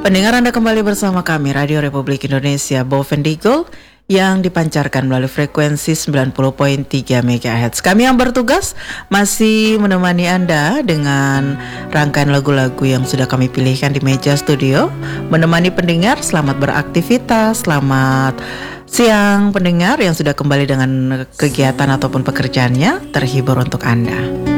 Pendengar, Anda kembali bersama kami Radio Republik Indonesia Bovendigul yang dipancarkan melalui frekuensi 90.3 MHz. Kami yang bertugas masih menemani Anda dengan rangkaian lagu-lagu yang sudah kami pilihkan di meja studio. Menemani pendengar, selamat beraktivitas, selamat siang pendengar yang sudah kembali dengan kegiatan ataupun pekerjaannya, terhibur untuk Anda.